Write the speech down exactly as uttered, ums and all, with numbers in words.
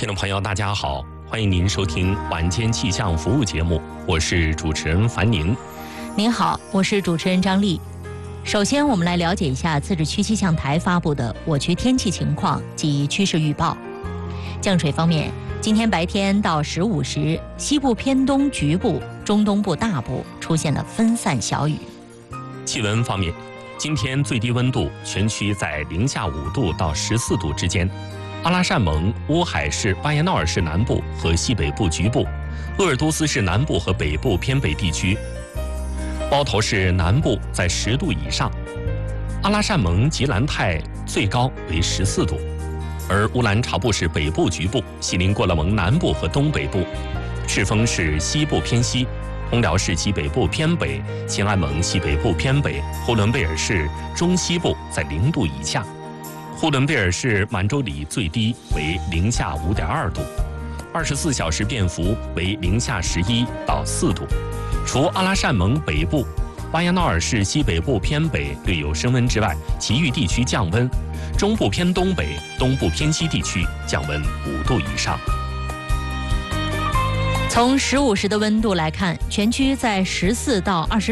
听众朋友，大家好，欢迎您收听晚间气象服务节目，我是主持人樊宁。 您好，我是主持人张丽。首先，我们来了解一下自治区气象台发布的我区天气情况及趋势预报。降水方面，今天白天到十五时，西部偏东局部、中东部大部出现了分散小雨。 气温方面，今天最低温度全区在零下五度到十四度之间。阿拉善盟、乌海市、巴彦淖尔市南部和西北部局部，鄂尔多斯市南部和北部偏北地区，包头市南部在十度以上。阿拉善盟、吉兰泰最高为十四度，而乌兰察布市北部局部、锡林郭勒盟南部和东北部，赤峰市西部偏西，通辽市西北部偏北，兴安盟西北部偏北，呼伦贝尔市中西部在零度以下。呼伦贝尔市满洲里最低为零下五点二度，二十四小时便伏为零下十一到四度。除阿拉善盟北部、巴彦淖尔市西北部偏北略有升温之外，其余地区降温。中部偏东北、东部偏西地区降温五度以上。 从十五时的温度来看，全区在十四到二十